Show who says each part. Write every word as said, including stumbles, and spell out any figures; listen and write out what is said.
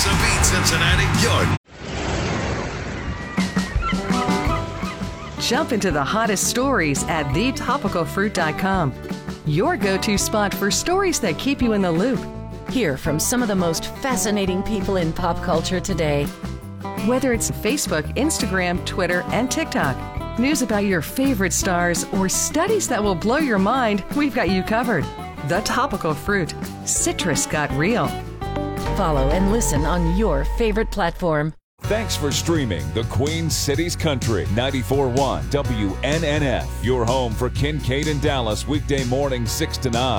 Speaker 1: a beat, Cincinnati. You're
Speaker 2: Jump into the hottest stories at the topical fruit dot com. Your go-to spot for stories that keep you in the loop.
Speaker 3: Hear from some of the most fascinating people in pop culture today.
Speaker 2: Whether it's Facebook, Instagram, Twitter, and TikTok, news about your favorite stars, or studies that will blow your mind, we've got you covered. The Topical Fruit. Citrus got real.
Speaker 3: Follow and listen on your favorite platform.
Speaker 4: Thanks for streaming the Queen Cities Country ninety-four point one W N N F, your home for Kincaid and Dallas weekday morning six to nine.